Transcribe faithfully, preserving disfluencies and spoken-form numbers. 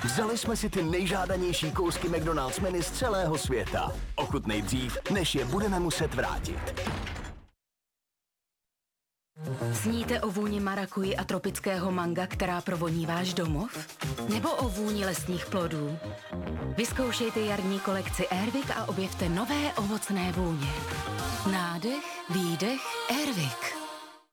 Vzali jsme si ty nejžádanější kousky McDonald's menu z celého světa. Ochutnej dřív, než je budeme muset vrátit. Sníte o vůni marakuji a tropického manga, která provoní váš domov? Nebo o vůni lesních plodů? Vyzkoušejte jarní kolekci Airwick a objevte nové ovocné vůně. Nádech, výdech, Airwick.